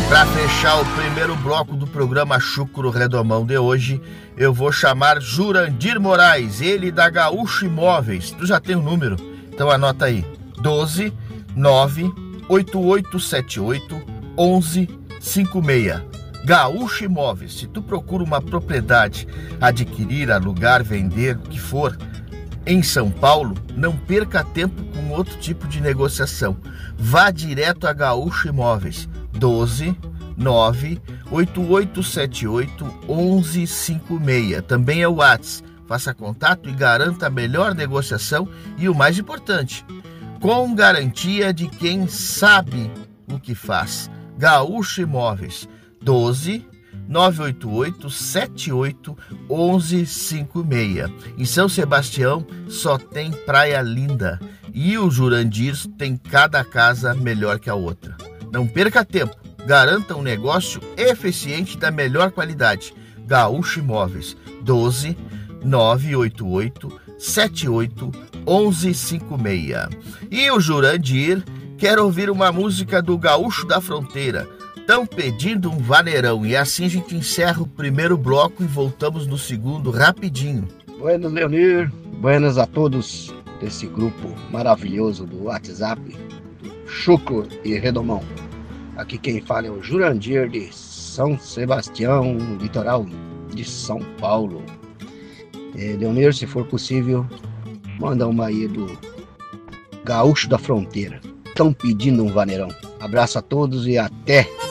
Para fechar o primeiro bloco do programa Chucro Redomão de hoje, eu vou chamar Jurandir Moraes, ele da Gaúcho Imóveis. Tu já tem o número? Então anota aí, 12 98878 1156. Gaúcho Imóveis. Se tu procura uma propriedade, adquirir, alugar, vender, o que for, em São Paulo, não perca tempo com outro tipo de negociação. Vá direto a Gaúcho Imóveis, 12 98878 1156. Também é o WhatsApp. Faça contato e garanta a melhor negociação e o mais importante, com garantia de quem sabe o que faz. Gaúcho Imóveis, 12 988 78 1156. Em São Sebastião só tem praia linda e o Jurandir tem cada casa melhor que a outra. Não perca tempo, garanta um negócio eficiente da melhor qualidade. Gaúcho Imóveis, 12 988 78 1156. E o Jurandir quer ouvir uma música do Gaúcho da Fronteira. Estão pedindo um vaneirão. E assim a gente encerra o primeiro bloco e voltamos no segundo rapidinho. Buenas, Leonir. Buenas a todos desse grupo maravilhoso do WhatsApp, do Chucro e Redomão. Aqui quem fala é o Jurandir de São Sebastião, litoral de São Paulo. Leonir, se for possível, manda uma aí do Gaúcho da Fronteira. Estão pedindo um vaneirão. Abraço a todos e até!